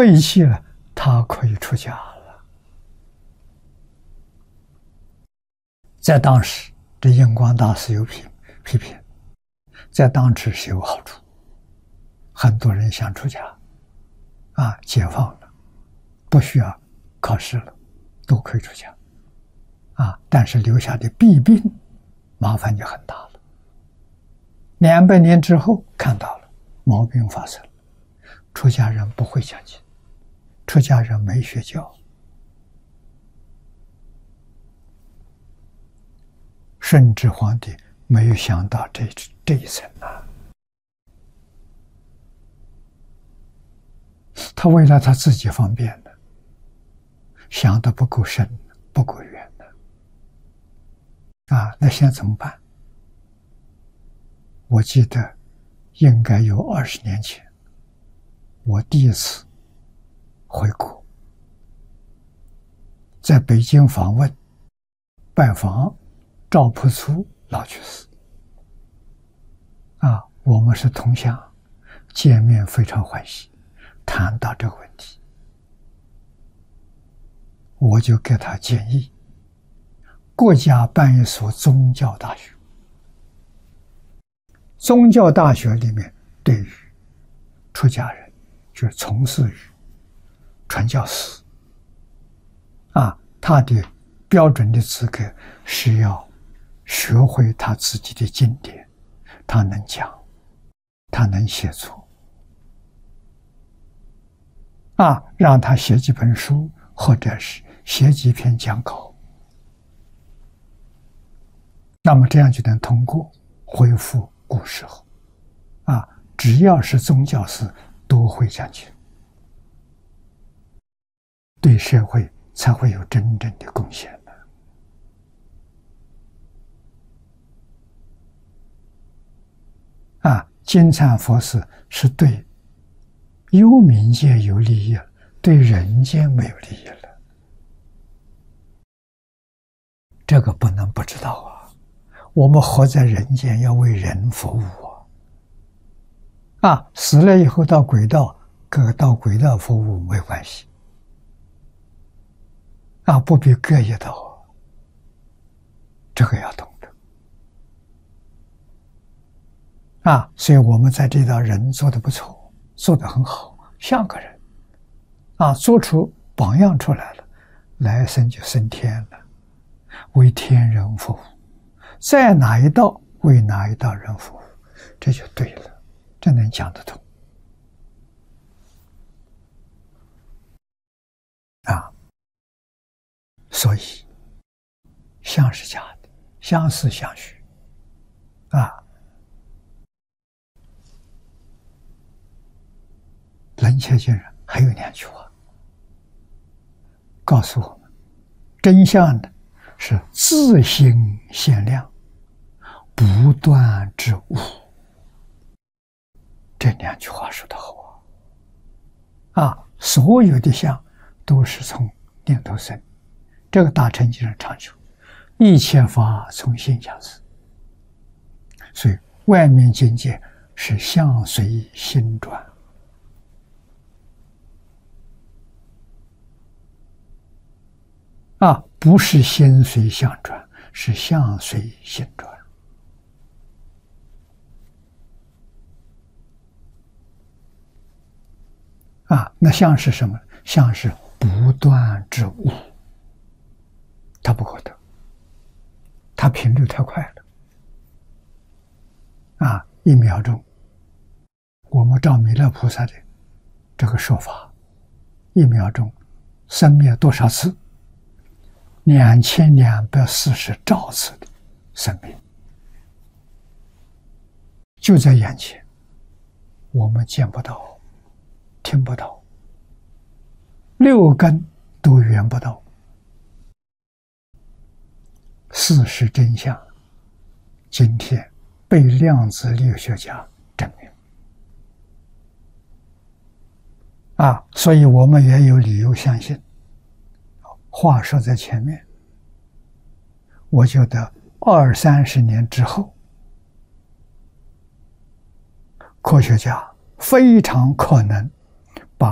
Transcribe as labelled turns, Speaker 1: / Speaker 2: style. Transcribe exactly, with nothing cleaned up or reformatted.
Speaker 1: 废弃了，他可以出家了。在当时，这印光大师有批批评，在当时是有好处，很多人想出家，啊，解放了，不需要考试了，都可以出家，啊，但是留下的弊病，麻烦就很大了。两百年之后看到了毛病发生了，出家人不会讲经，出家人没学教。顺治皇帝没有想到这这一层啊，他为了他自己方便的，想的不够深，不够远的啊。那现在怎么办？我记得应该有二十年前，我第一次回国，在北京访问，拜访赵朴初老居士。啊，我们是同乡，见面非常欢喜，谈到这个问题，我就给他建议，国家办一所宗教大学。宗教大学里面对于出家人，就是从事于传教士啊，他的标准的资格是要学会他自己的经典，他能讲，他能写作啊，让他写几本书，或者是写几篇讲稿，那么这样就能通过恢复古时候啊，只要是宗教士都会讲经，对社会才会有真正的贡献的。啊，金蝉佛寺是对幽冥界有利益了，对人间没有利益了，这个不能不知道啊。我们活在人间，要为人服务啊！啊，死了以后到轨道，各到轨道服务没关系，啊，不必各一道，这个要懂得啊！所以我们在这道人做得不错，做得很好，像个人啊，做出榜样出来了，来生就升天了，为天人服务。在哪一道为哪一道人服务，这就对了，这能讲得通啊。所以相是假的，相似相虚啊。楞伽经上还有两句话告诉我们，真相的是自性限量，不断之物。这两句话说得好啊！啊，所有的相都是从念头生。这个大乘经上常说，一切法从心想生。所以外面境界是相随心转。啊，不是心随相转，是相随心转。啊，那相是什么？相是不断之物，它不可得，它频率太快了。啊，一秒钟，我们照弥勒菩萨的这个说法，一秒钟生灭多少次？两千两百四十兆次的生命，就在眼前，我们见不到，听不到，六根都缘不到。事实真相，今天被量子力学家证明啊，所以我们也有理由相信。话说在前面，我觉得二三十年之后，科学家非常可能